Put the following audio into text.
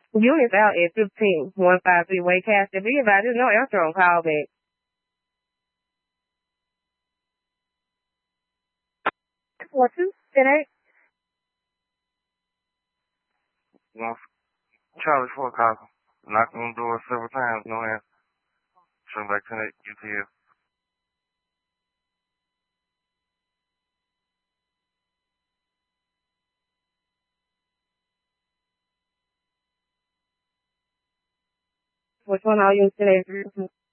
Units out at 15, 153 Waycast. If anybody's no answer on call back. What you? 10-8? One Charlie 4 call. Knocked on the door several times, no answer. Turn back to that UTF. Which one are you today?